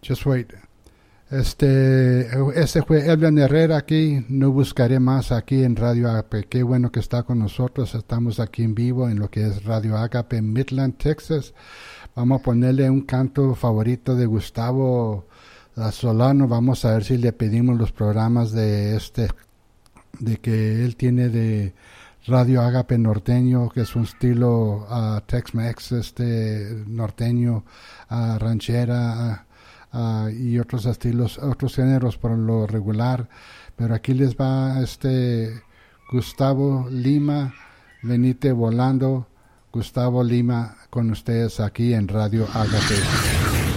Just wait. Este fue Elvin Herrera aquí. No buscaré más aquí en Radio Agape. Qué bueno que está con nosotros. Estamos aquí en vivo en lo que es Radio Agape en Midland, Texas. Vamos a ponerle un canto favorito de Gustavo Solano. Vamos a ver si le pedimos los programas de que él tiene de Radio Agape norteño, que es un estilo Tex-Mex, norteño, ranchera, y otros estilos, otros géneros por lo regular. Pero aquí les va Gustavo Lima, venite volando. Gustavo Lima con ustedes aquí en Radio Agape.